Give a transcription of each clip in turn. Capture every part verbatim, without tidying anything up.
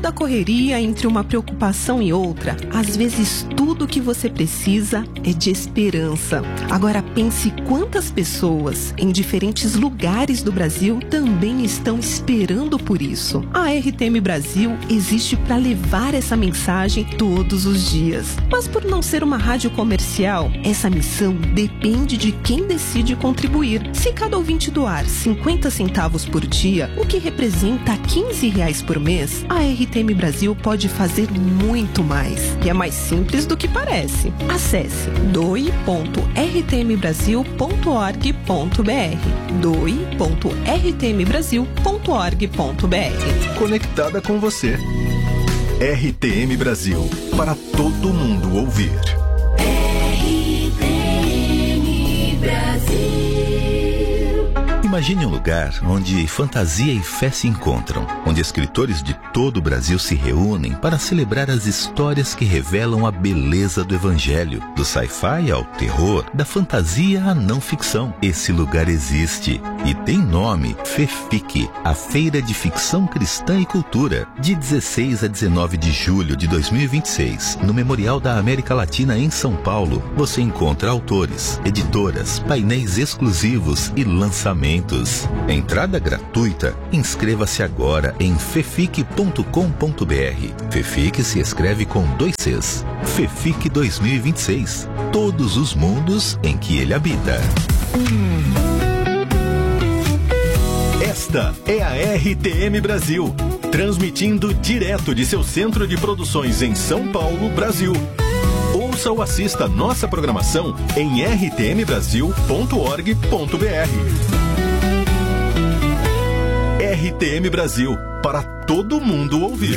tanta correria entre uma preocupação e outra, às vezes tudo que você precisa é de esperança. Agora pense quantas pessoas em diferentes lugares do Brasil também estão esperando por isso. A R T M Brasil existe para levar essa mensagem todos os dias. Mas por não ser uma rádio comercial, essa missão depende de quem decide contribuir. Se cada ouvinte doar cinquenta centavos por dia, o que representa quinze reais por mês, a R T M Brasil pode fazer muito mais. E é mais simples do que parece. Acesse doe ponto r t m brasil ponto org ponto b r doe ponto r t m brasil ponto org ponto b r. Conectada com você. R T M Brasil, para todo mundo ouvir. R T M Brasil. Imagine um lugar onde fantasia e fé se encontram, onde escritores de todo o Brasil se reúnem para celebrar as histórias que revelam a beleza do Evangelho, do sci-fi ao terror, da fantasia à não ficção. Esse lugar existe e tem nome: FEFIC, a Feira de Ficção Cristã e Cultura, de dezesseis a dezenove de julho de dois mil e vinte e seis, no Memorial da América Latina em São Paulo. Você encontra autores, editoras, painéis exclusivos e lançamentos. Entrada gratuita. Inscreva-se agora em fefic ponto com ponto b r. FEFIC se escreve com dois Cs. FEFIC dois mil e vinte e seis. Todos os mundos em que ele habita. Esta é a R T M Brasil, transmitindo direto de seu centro de produções em São Paulo, Brasil. Ouça ou assista nossa programação em r t m brasil ponto org ponto b r. R T M Brasil, para todo mundo ouvir.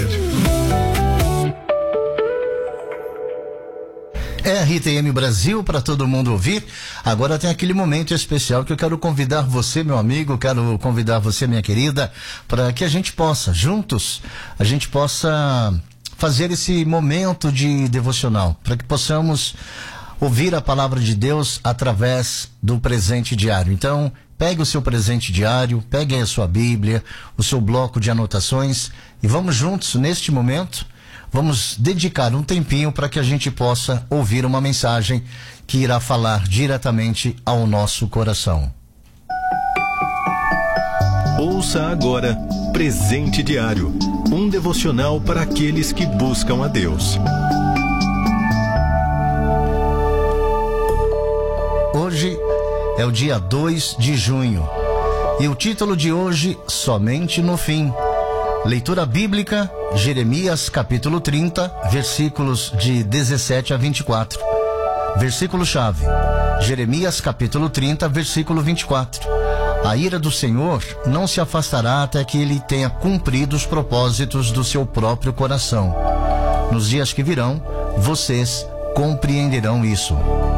R T M Brasil, para todo mundo ouvir. Agora tem aquele momento especial que eu quero convidar você, meu amigo, quero convidar você, minha querida, para que a gente possa, juntos, a gente possa fazer esse momento de devocional, para que possamos ouvir a palavra de Deus através do presente diário. Então, pegue o seu presente diário, pegue a sua Bíblia, o seu bloco de anotações e vamos juntos, neste momento, vamos dedicar um tempinho para que a gente possa ouvir uma mensagem que irá falar diretamente ao nosso coração. Ouça agora Presente Diário, um devocional para aqueles que buscam a Deus. Hoje é o dia dois de junho e o título de hoje, Somente no Fim. Leitura bíblica, Jeremias capítulo trinta, versículos de dezessete a vinte e quatro. Versículo-chave, Jeremias capítulo trinta, versículo vinte e quatro. A ira do Senhor não se afastará até que ele tenha cumprido os propósitos do seu próprio coração. Nos dias que virão, vocês compreenderão isso.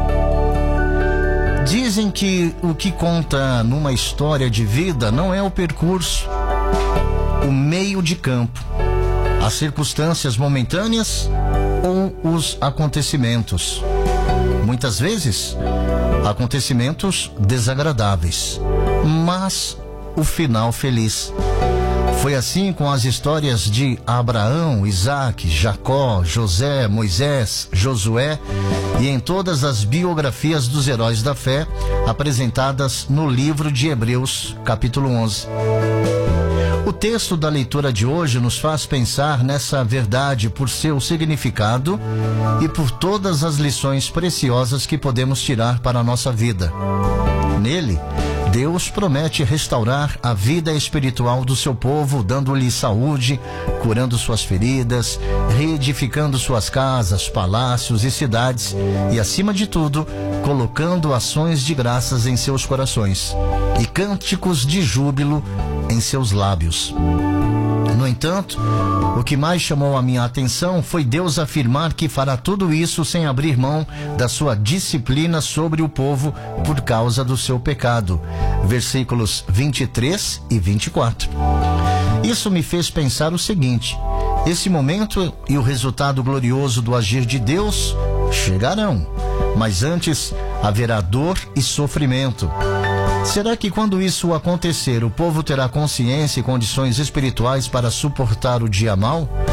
Dizem que o que conta numa história de vida não é o percurso, o meio de campo, as circunstâncias momentâneas ou os acontecimentos. Muitas vezes, acontecimentos desagradáveis, mas o final feliz. Foi assim com as histórias de Abraão, Isaac, Jacó, José, Moisés, Josué e em todas as biografias dos heróis da fé apresentadas no livro de Hebreus, capítulo onze. O texto da leitura de hoje nos faz pensar nessa verdade por seu significado e por todas as lições preciosas que podemos tirar para a nossa vida. Nele, Deus promete restaurar a vida espiritual do seu povo, dando-lhe saúde, curando suas feridas, reedificando suas casas, palácios e cidades e, acima de tudo, colocando ações de graças em seus corações e cânticos de júbilo em seus lábios. No entanto, o que mais chamou a minha atenção foi Deus afirmar que fará tudo isso sem abrir mão da sua disciplina sobre o povo por causa do seu pecado. Versículos vinte e três e vinte e quatro. Isso me fez pensar o seguinte: esse momento e o resultado glorioso do agir de Deus chegarão, mas antes haverá dor e sofrimento. Será que quando isso acontecer, o povo terá consciência e condições espirituais para suportar o dia mau?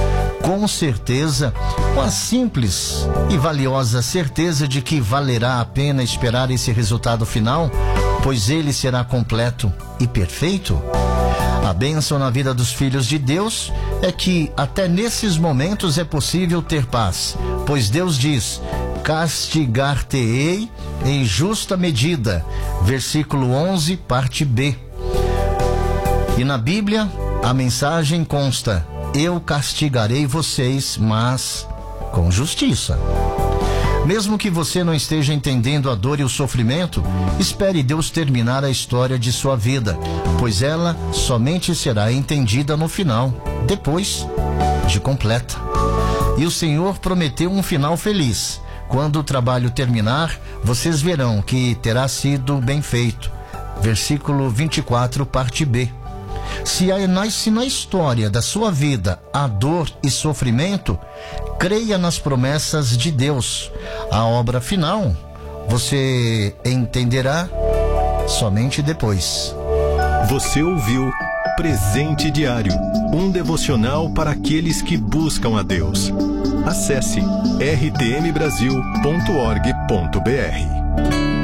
com certeza, com a simples e valiosa certeza de que valerá a pena esperar esse resultado final, pois ele será completo e perfeito? A bênção na vida dos filhos de Deus é que até nesses momentos é possível ter paz, pois Deus diz: castigar-te-ei em justa medida, versículo onze, parte B. E na Bíblia a mensagem consta: eu castigarei vocês, mas com justiça. Mesmo que você não esteja entendendo a dor e o sofrimento, espere Deus terminar a história de sua vida, pois ela somente será entendida no final, depois de completa. E o Senhor prometeu um final feliz. Quando o trabalho terminar, vocês verão que terá sido bem feito. Versículo vinte e quatro, parte B. Se, a, se na história da sua vida há dor e sofrimento, creia nas promessas de Deus. A obra final você entenderá somente depois. Você ouviu Presente Diário, um devocional para aqueles que buscam a Deus. Acesse r t m brasil ponto org ponto b r.